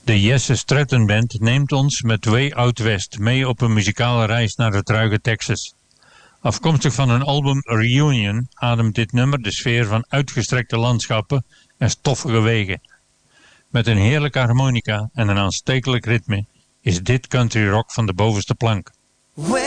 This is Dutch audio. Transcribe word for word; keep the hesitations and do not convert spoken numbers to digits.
De Jesse Stratton Band neemt ons met Way Out West mee op een muzikale reis naar het ruige Texas. Afkomstig van hun album Reunion ademt dit nummer de sfeer van uitgestrekte landschappen en stoffige wegen. Met een heerlijke harmonica en een aanstekelijk ritme is dit country rock van de bovenste plank.